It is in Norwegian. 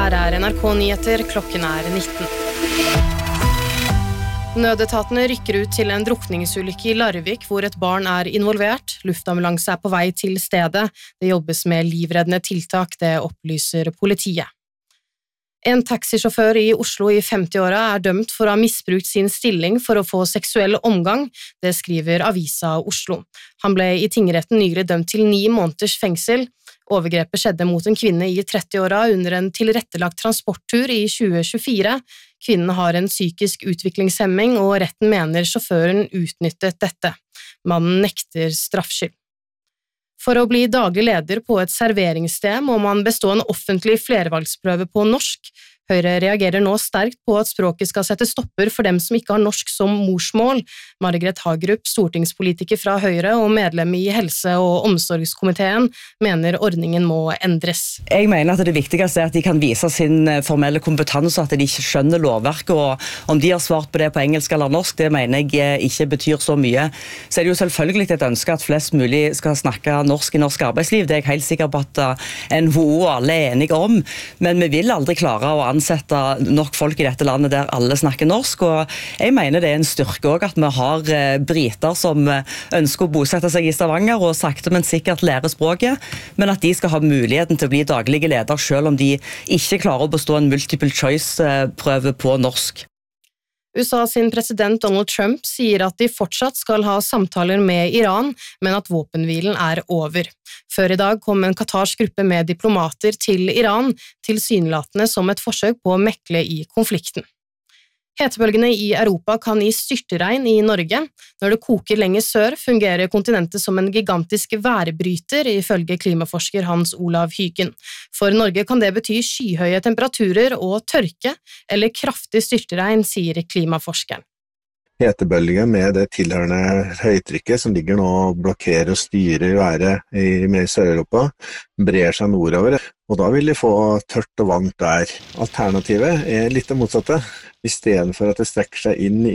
Her NRK Nyheter, klokken 19. Nødetatene rykker ut til en drukningsulykke i Larvik, hvor et barn involvert. Luftambulanse på vei til stedet. Det jobbes med livreddende tiltak, det opplyser politiet. En taxisjåfør i Oslo i 50-åra dømt for å ha misbrukt sin stilling for å få seksuell omgang, det skriver Avisa Oslo. Han ble i tingretten nylig dømt til 9 måneders fengsel. Overgrepet skjedde mot en kvinne i 30-åra under en tilrettelagt transporttur i 2024. Kvinnen har en psykisk utviklingshemming, og retten mener sjåføren utnyttet dette. Mannen nekter straffskyld. For å bli daglig leder på et serveringssted må man bestå en offentlig flervalgsprøve på norsk. Høyre reagerer nå sterkt på at språket skal sette stopper for dem som ikke har norsk som morsmål. Margaret Hagerup, stortingspolitiker fra Høyre og medlem i helse- og omsorgskomiteen, mener ordningen må endres. Jeg mener at det viktigste at de kan vise sin formelle kompetanse, at de ikke skjønner lovverket, og om de har svart på det på engelsk eller norsk, det mener jeg ikke betyr så mye. Så det jo selvfølgelig et ønske at flest mulig skal snakke norsk i norsk arbeidsliv. Det jeg helt sikker på at NHO og alle enige om, men vi vil aldri klare å ansette nok folk i dette landet der alle snakker norsk, og jeg mener det en styrke også at vi har briter som ønsker å bosette seg i Stavanger og sakte, men sikkert lære språket, men at de skal ha muligheten til å bli daglige leder selv om de ikke klarer å bestå en multiple choice-prøve på norsk. USA sin president Donald Trump sier at de fortsatt skal ha samtaler med Iran, men at våpenhvilen over. Før i dag kom en katarsk gruppe med diplomater til Iran, tilsynelatende som et forsøk på å mekle i konflikten. Hetebølgene i Europa kan gi styrtregn i Norge. Når det koker lenger sør, fungerer kontinentet som en gigantisk værbryter, ifølge klimaforsker Hans Olav Hygen. For Norge kan det bety skyhøye temperaturer og tørke, eller kraftig styrtregn, sier klimaforskeren. Hetebølge med det tilhørende høytrykket som ligger nå og blokkerer og styrer været i Sør-Europa, brer seg nordover, og da vil de få tørt og varmt vær. Alternativet litt det motsatte. I stedet for at det strekker seg inn